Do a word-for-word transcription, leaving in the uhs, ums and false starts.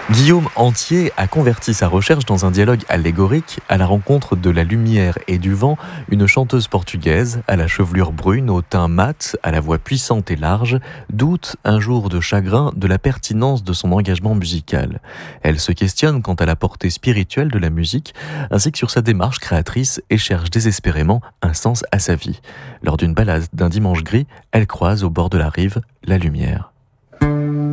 Guillaume Antier a converti sa recherche dans un dialogue allégorique à la rencontre de la lumière et du vent, une chanteuse portugaise à la chevelure brune, au teint mat, à la voix puissante et large, doute un jour de chagrin de la pertinence de son engagement musical. Elle se questionne quant à la portée spirituelle de la musique, ainsi que sur sa démarche créatrice et cherche désespérément un sens à sa vie. Lors d'une balade d'un dimanche gris, elle croise au bord de la rive la lumière.